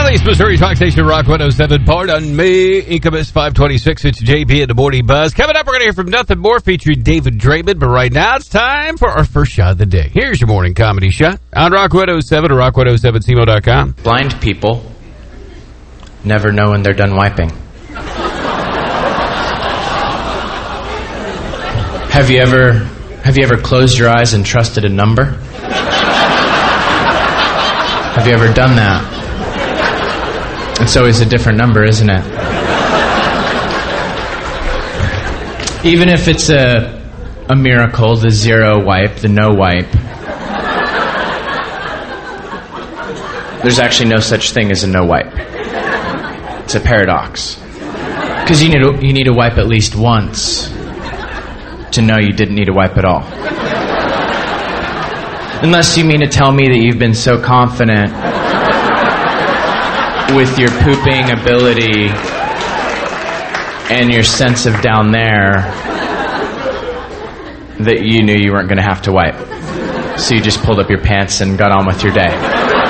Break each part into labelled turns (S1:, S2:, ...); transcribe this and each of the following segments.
S1: Southeast Missouri Talk Station, Rock 107. Pardon me. Incubus 526. It's JB in the Morning Buzz. Coming up, we're going to hear from Nothing More featuring David Draymond. But right now, it's time for our first shot of the day. Here's your morning comedy shot on Rock 107 or rock107cmo.com.
S2: Blind people never know when they're done wiping. Have you ever closed your eyes and trusted a number? Have you ever done that? It's always a different number, isn't it? Even if it's a miracle, the zero wipe, the no wipe, there's actually no such thing as a no wipe. It's a paradox. Because you need to wipe at least once to know you didn't need to wipe at all. Unless you mean to tell me that you've been so confident with your pooping ability and your sense of down there that you knew you weren't going to have to wipe. So you just pulled up your pants and got on with your day.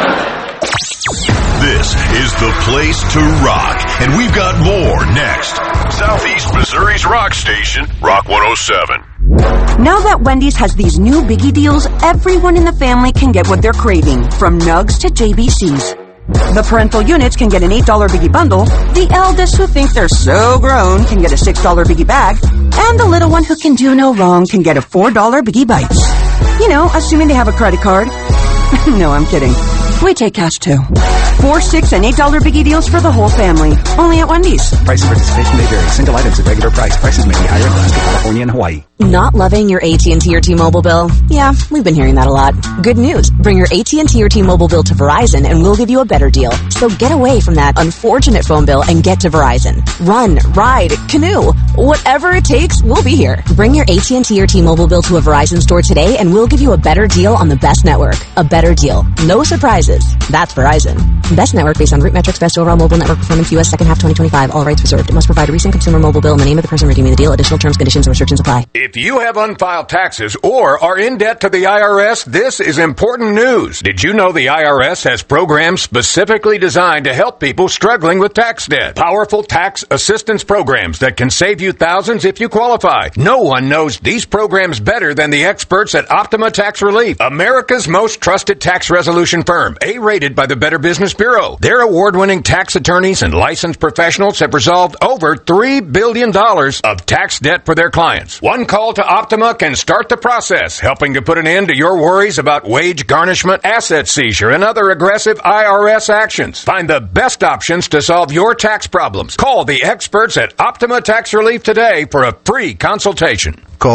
S3: This is the place to rock, and we've got more next. Southeast Missouri's rock station, Rock 107.
S4: Now that Wendy's has these new biggie deals, everyone in the family can get what they're craving, from Nugs to JBC's. The parental units can get an $8 biggie bundle, the eldest who think they're so grown can get a $6 biggie bag, and the little one who can do no wrong can get a $4 biggie bites. You know, assuming they have a credit card. No, I'm kidding. We take cash too. 4, 6, and $8 biggie deals for the whole family. Only at Wendy's.
S5: Price and participation may vary. Single items at regular price. Prices may be higher in Alaska, California, and Hawaii.
S6: Not loving your AT&T or T-Mobile bill? Yeah, we've been hearing that a lot. Good news. Bring your AT&T or T-Mobile bill to Verizon and we'll give you a better deal. So get away from that unfortunate phone bill and get to Verizon. Run, ride, canoe. Whatever it takes, we'll be here. Bring your AT&T or T-Mobile bill to a Verizon store today and we'll give you a better deal on the best network. A better deal. No surprises. That's Verizon. Best network based on root metrics, best overall mobile network performance, U.S. second half 2025. All rights reserved. It must provide a recent consumer mobile bill and the name of the person redeeming the deal. Additional terms, conditions, and restrictions apply.
S3: If you have unfiled taxes or are in debt to the IRS, this is important news. Did you know the IRS has programs specifically designed to help people struggling with tax debt? Powerful tax assistance programs that can save you thousands if you qualify. No one knows these programs better than the experts at Optima Tax Relief, America's most trusted tax resolution firm, A-rated by the Better Business Bureau. Their award-winning tax attorneys and licensed professionals have resolved over $3 billion of tax debt for their clients. One call to Optima can start the process, helping to put an end to your worries about wage garnishment, asset seizure, and other aggressive IRS actions. Find the best options to solve your tax problems. Call the experts at Optima Tax Relief today for a free consultation.
S7: Call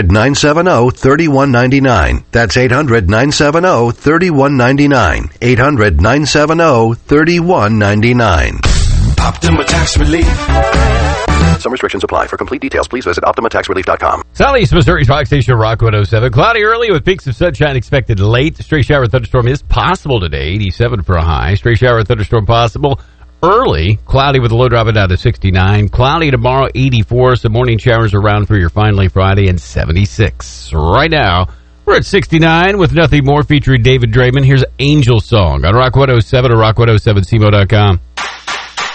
S7: 800-970-3199. That's 800-970-3199. 800-970-3199.
S3: Optima Tax Relief.
S7: Some restrictions apply. For complete details, please visit OptimaTaxRelief.com.
S1: Southeast Missouri's rock station, Rock 107. Cloudy early with peaks of sunshine expected late. Stray shower and thunderstorm is possible today. 87 for a high. Stray shower and thunderstorm possible early. Cloudy with a low dropping down to 69. Cloudy tomorrow, 84. Some morning showers around for your finally Friday, and 76. Right now, we're at 69 with Nothing More featuring David Draymond. Here's Angel Song on Rock 107 or rock107cmo.com.